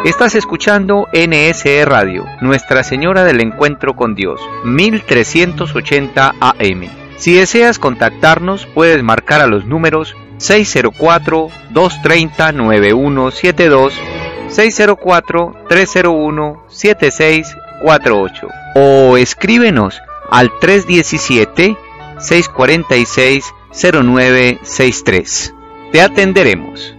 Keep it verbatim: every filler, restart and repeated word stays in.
Estás escuchando N S E Radio, Nuestra Señora del Encuentro con Dios, mil trescientos ochenta A M. Si deseas contactarnos, puedes marcar a los números seis cero cuatro, dos tres cero, nueve uno siete dos, seis cero cuatro, tres cero uno, siete seis cuatro ocho o escríbenos al tres uno siete, seis cuatro seis, cero nueve seis tres. Te atenderemos.